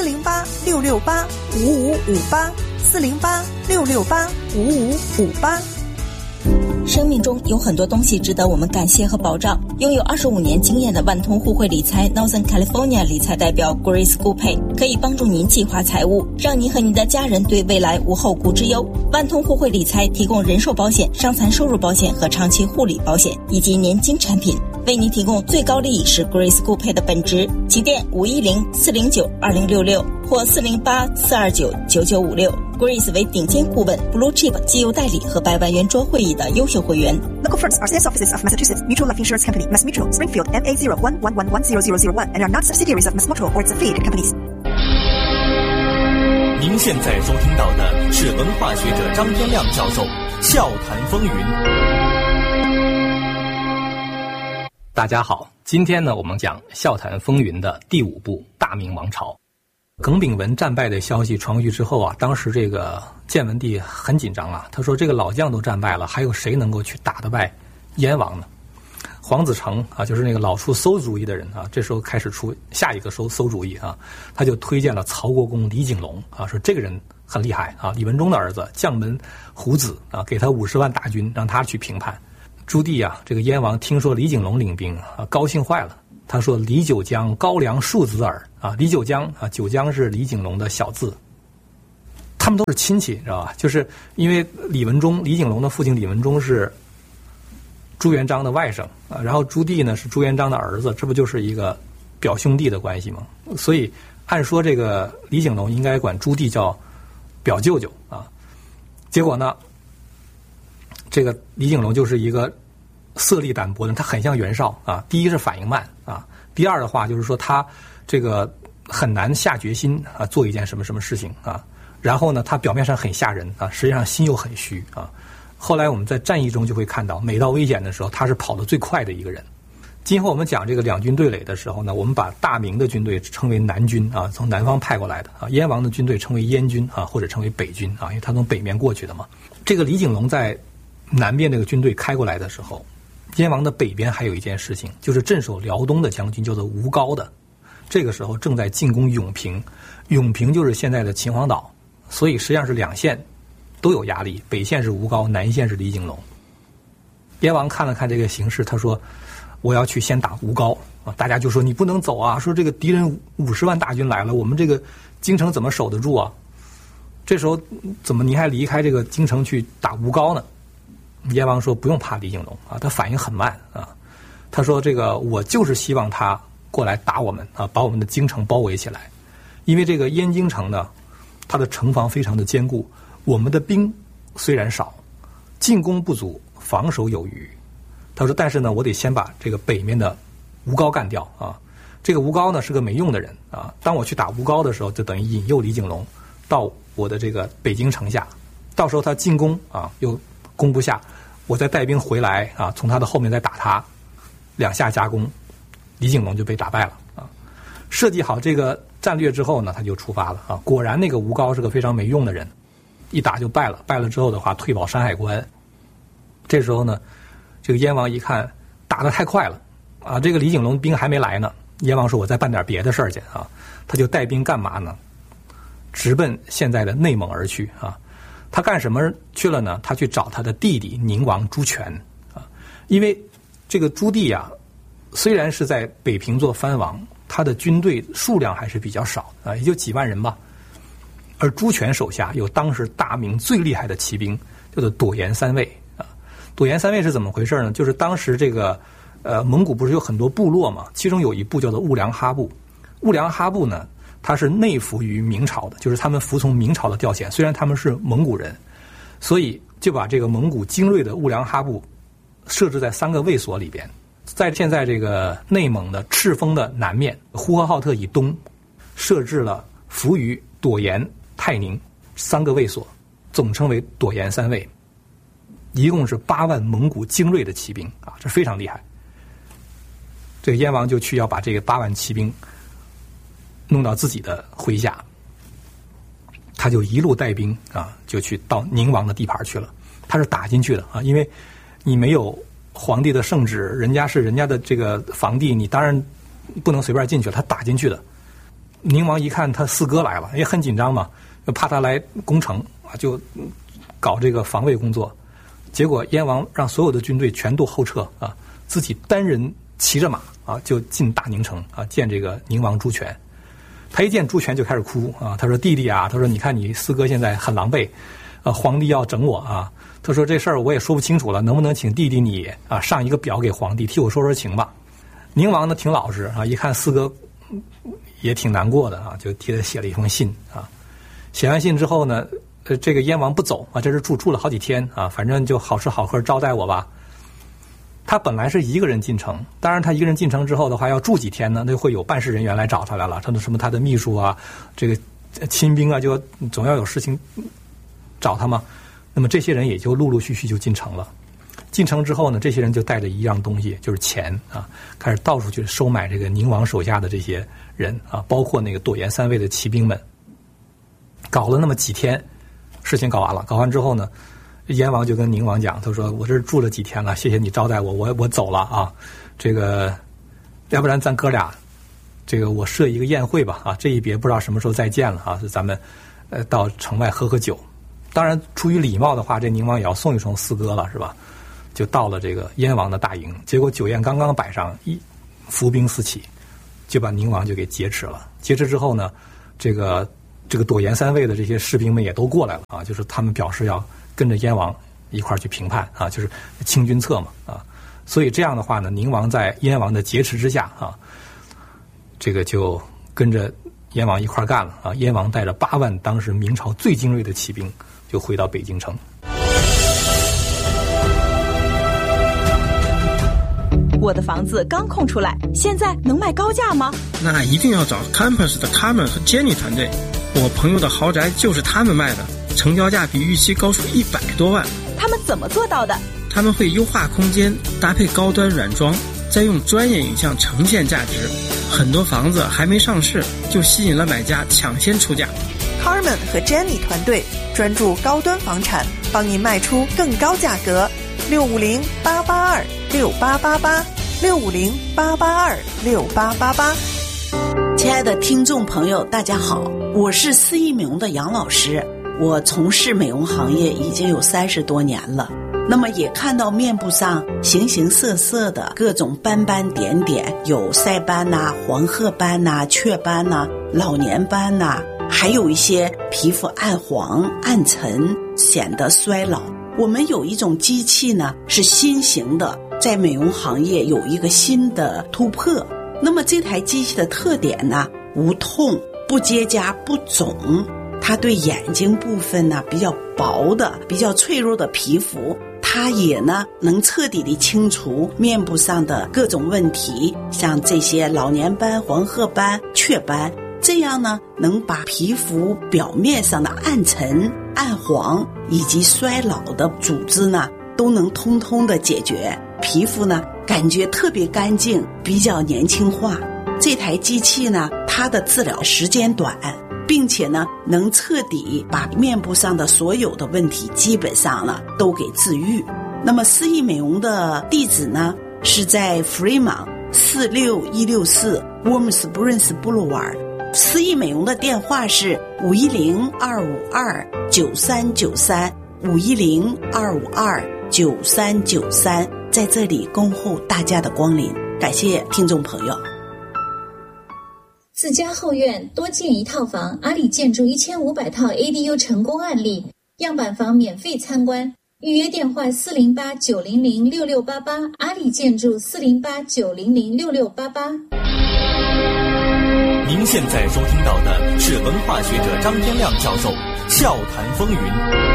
408-668-5558 408-668-5558。 生命中有很多东西值得我们感谢和保障。拥有25年经验的万通互惠理财 Northern California 理财代表 Grace Gupay 可以帮助您计划财务，让您和您的家人对未来无后顾之忧。万通互惠理财提供人寿保险、伤残收入保险和长期护理保险以及年金产品，为您提供最高利益是 Grace Gupay 的本职。起电510-409-2066或408-429-9956。Grace 为顶尖顾问 Blue Chip 绩优代理和100万圆桌会议的优秀会员。 Local firms are sales offices of Massachusetts Mutual Life Insurance Company, Mass Mutual, Springfield, MA01111001 and are not subsidiaries of Mass Mutual or its affiliated companies. 您现在收听到的是文化学者张天亮教授笑谈风云。 大家好，今天呢我们讲笑谈风云的第5部大明王朝。 耿炳文战败的消息传回去之后啊，当时这个建文帝很紧张啊，他说这个老将都战败了，还有谁能够去打得败燕王呢？黄子成啊，就是那个老出馊主意的人啊，这时候开始出下一个馊主意啊，他就推荐了曹国公李景龙啊，说这个人很厉害啊，李文忠的儿子，将门虎子啊，给他50万大军，让他去平叛。朱棣啊，这个燕王听说李景龙领兵啊，高兴坏了。他说：“李九江高粱庶子耳啊，李九江啊，九江是李景龙的小字，他们都是亲戚，知道吧？就是因为李景龙的父亲李文忠是朱元璋的外甥啊，然后朱棣呢是朱元璋的儿子，这不就是一个表兄弟的关系吗？所以按说这个李景龙应该管朱棣叫表舅舅啊。结果呢，这个李景龙就是一个色厉胆薄的，他很像袁绍啊。第一是反应慢啊，第二的话就是说他这个很难下决心啊，做一件什么事情啊。然后呢，他表面上很吓人啊，实际上心又很虚啊。后来我们在战役中就会看到，每到危险的时候，他是跑得最快的一个人。今后我们讲这个两军对垒的时候呢，我们把大明的军队称为南军啊，从南方派过来的啊；燕王的军队称为燕军啊，或者称为北军啊，因为他从北面过去的嘛。这个李景龙在南边这个军队开过来的时候，燕王的北边还有一件事情，就是镇守辽东的将军叫做吴高的，这个时候正在进攻永平，永平就是现在的秦皇岛，所以实际上是两线都有压力，北线是吴高，南线是李景龙。燕王看了看这个形势，他说我要去先打吴高啊，大家就说你不能走啊，说这个敌人50万大军来了，我们这个京城怎么守得住啊？这时候怎么您还离开这个京城去打吴高呢？燕王说不用怕李景龙啊，他反应很慢啊。他说这个我就是希望他过来打我们啊，把我们的京城包围起来。因为这个燕京城呢，它的城防非常的坚固，我们的兵虽然少，进攻不足，防守有余。他说但是呢，我得先把这个北面的吴高干掉啊。这个吴高呢是个没用的人啊，当我去打吴高的时候，就等于引诱李景龙到我的这个北京城下，到时候他进攻啊又攻不下，我再带兵回来啊，从他的后面再打他，两下夹攻，李景龙就被打败了啊。设计好这个战略之后呢，他就出发了啊。果然那个吴高是个非常没用的人，一打就败了，败了之后的话退保山海关。这时候呢，这个燕王一看打得太快了啊，这个李景龙兵还没来呢，燕王说我再办点别的事儿去啊，他就带兵干嘛呢？直奔现在的内蒙而去啊。他干什么去了呢？他去找他的弟弟宁王朱权啊，因为这个朱棣啊，虽然是在北平做藩王，他的军队数量还是比较少啊，也就几万人吧。而朱权手下有当时大明最厉害的骑兵，叫做朵颜三卫啊。朵颜三卫是怎么回事呢？就是当时这个蒙古不是有很多部落嘛，其中有一部叫做兀良哈部。兀良哈部呢，他是内服于明朝的，就是他们服从明朝的调遣，虽然他们是蒙古人，所以就把这个蒙古精锐的兀良哈部设置在3个卫所里边，在现在这个内蒙的赤峰的南面，呼和浩特以东，设置了扶余、朵颜、泰宁3个卫所，总称为朵颜三卫，一共是8万蒙古精锐的骑兵啊，这非常厉害。这个燕王就去要把这个8万骑兵弄到自己的麾下，他就一路带兵啊，就去到宁王的地盘去了。他是打进去的啊，因为你没有皇帝的圣旨，人家是人家的这个房地，你当然不能随便进去了。他打进去的。宁王一看他四哥来了，也很紧张嘛，怕他来攻城啊，就搞这个防卫工作。结果燕王让所有的军队全都后撤啊，自己单人骑着马啊，就进大宁城啊，见这个宁王朱权。他一见朱权就开始哭啊，他说弟弟啊，他说你看你四哥现在很狼狈，皇帝要整我啊，他说这事儿我也说不清楚了，能不能请弟弟你啊上一个表给皇帝替我说说情吧。宁王呢挺老实啊，一看四哥也挺难过的啊，就替他写了一封信啊。写完信之后呢，这个燕王不走啊，这是住了好几天啊，反正就好吃好喝招待我吧。他本来是一个人进城，当然他一个人进城之后的话，要住几天呢，那会有办事人员来找他来了，他的什么他的秘书啊，这个亲兵啊，就总要有事情找他嘛。那么这些人也就陆陆续续就进城了。 进城之后呢，这些人就带着一样东西，就是钱啊，开始到处去收买这个宁王手下的这些人啊，包括那个朵颜三位的骑兵们。搞了那么几天，事情搞完了，搞完之后呢，燕王就跟宁王讲，他说我这儿住了几天了，谢谢你招待我，我走了啊，这个要不然咱哥俩这个我设一个宴会吧啊，这一别不知道什么时候再见了啊，咱们到城外喝酒。当然出于礼貌的话，这宁王也要送一送四哥了是吧？就到了这个燕王的大营，结果酒宴刚刚摆上，伏兵四起，就把宁王就给劫持了。劫持之后呢，这个朵颜三位的这些士兵们也都过来了啊，就是他们表示要跟着燕王一块儿去平叛啊，就是清君侧嘛啊。所以这样的话呢，宁王在燕王的劫持之下啊，这个就跟着燕王一块儿干了啊。燕王带着8万当时明朝最精锐的骑兵，就回到北京城。 我的房子刚空出来，现在能卖高价吗？ 那一定要找 Campus 的 Carmen 和 Jenny 团队，我朋友的豪宅就是他们卖的，成交价比预期高出100多万。 他们怎么做到的？ 他们会优化空间，搭配高端软装，再用专业影像呈现价值。很多房子还没上市，就吸引了买家抢先出价。 Carmen 和 Jenny 团队专注高端房产，帮您卖出更高价格。650-882-6888，650-882-6888。 亲爱的听众朋友，大家好，我是四亿美容的杨老师。我从事美容行业已经有30多年了，那么也看到面部上形形色色的各种斑斑点点，有晒斑呐、黄褐斑呐、雀斑呐、老年斑呐，还有一些皮肤暗黄、暗沉，显得衰老。我们有一种机器呢，是新型的，在美容行业有一个新的突破。那么这台机器的特点呢，无痛、不结痂、不肿，它对眼睛部分呢比较薄的、比较脆弱的皮肤，它也呢能彻底的清除面部上的各种问题，像这些老年斑、黄褐斑、雀斑，这样呢能把皮肤表面上的暗沉、暗黄以及衰老的组织呢都能通通的解决，皮肤呢感觉特别干净，比较年轻化。这台机器呢，它的治疗时间短，并且呢能彻底把面部上的所有的问题基本上呢都给治愈。那么四亿美容的地址呢是在 Fremont 46164 Warm Springs Boulevard，四亿美容的电话是510-252-9393 510-252-9393，在这里恭候大家的光临，感谢听众朋友。 自家后院多建一套房，阿里建筑1500套 ADU 成功案例，样板房免费参观，预约电话408-900-6688，阿里建筑408-900-6688。 您现在收听到的是文化学者张天亮教授笑谈风云。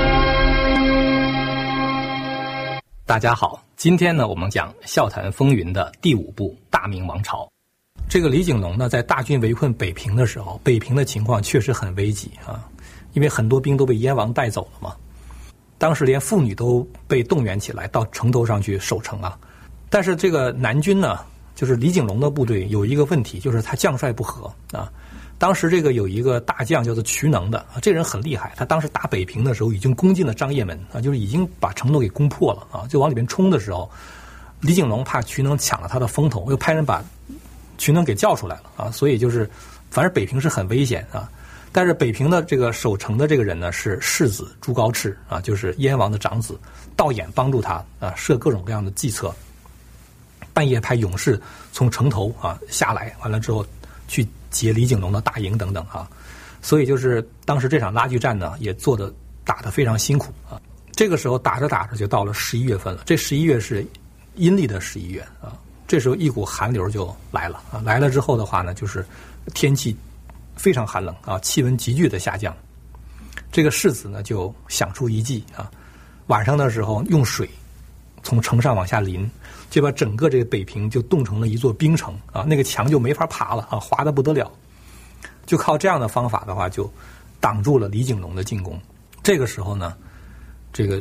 大家好，今天呢我们讲笑谈风云的第5部大明王朝。这个李景龙呢在大军围困北平的时候，北平的情况确实很危急啊，因为很多兵都被燕王带走了嘛，当时连妇女都被动员起来到城头上去守城啊。但是这个南军呢，就是李景龙的部队有一个问题，就是他将帅不和啊。当时这个有一个大将叫做瞿能的，这人很厉害，他当时打北平的时候已经攻进了张掖门啊，就是已经把城都给攻破了啊，就往里面冲的时候，李景龙怕瞿能抢了他的风头，又派人把瞿能给叫出来了啊，所以就是反正北平是很危险啊。但是北平的这个守城的这个人呢是世子朱高炽啊，就是燕王的长子，道衍帮助他啊，设各种各样的计策，半夜派勇士从城头啊下来，完了之后去劫李景龙的大营等等啊，所以就是当时这场拉锯战呢也打得非常辛苦啊。这个时候打着打着就到了11月份了，这11月是阴历的11月啊，这时候一股寒流就来了啊，来了之后的话呢，就是天气非常寒冷啊，气温急剧的下降。这个世子呢就想出一计啊，晚上的时候用水从城上往下淋，就把整个这个北平就冻成了一座冰城啊，那个墙就没法爬了啊，滑得不得了。就靠这样的方法的话，就挡住了李景龙的进攻。这个时候呢，这个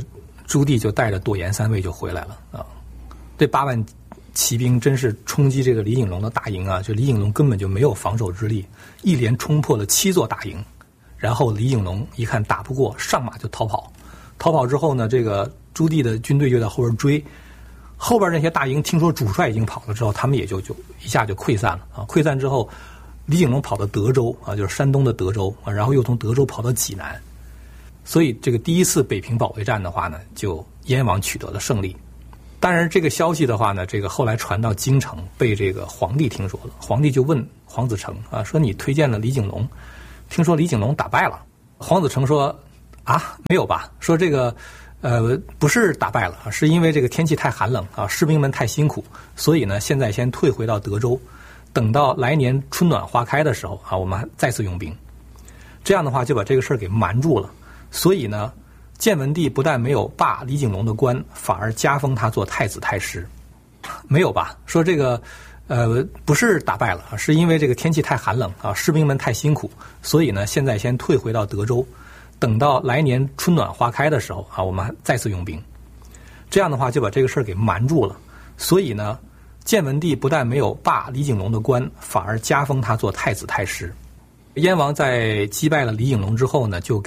朱棣就带着朵颜三尉就回来了啊。这8万骑兵真是冲击这个李景龙的大营啊！就李景龙根本就没有防守之力，一连冲破了7座大营。然后李景龙一看打不过，上马就逃跑。逃跑之后呢，这个朱棣的军队就在后边追。后边那些大营听说主帅已经跑了之后，他们也就一下就溃散了啊！溃散之后，李景龙跑到德州啊，就是山东的德州啊，然后又从德州跑到济南。所以这个第一次北平保卫战的话呢，就燕王取得了胜利。当然这个消息的话呢，这个后来传到京城，被这个皇帝听说了。皇帝就问黄子成啊，说你推荐了李景龙，听说李景龙打败了。黄子成说啊，没有吧，说这个不是打败了，是因为这个天气太寒冷啊，士兵们太辛苦，所以呢现在先退回到德州，等到来年春暖花开的时候啊，我们再次用兵。这样的话就把这个事儿给瞒住了。所以呢，建文帝不但没有罢李景龙的官，反而加封他做太子太师。没有吧，说这个不是打败了，是因为这个天气太寒冷啊，士兵们太辛苦，所以呢现在先退回到德州，等到来年春暖花开的时候啊，我们再次用兵。这样的话就把这个事儿给瞒住了。所以呢，建文帝不但没有罢李景龙的官，反而加封他做太子太师。燕王在击败了李景龙之后呢，就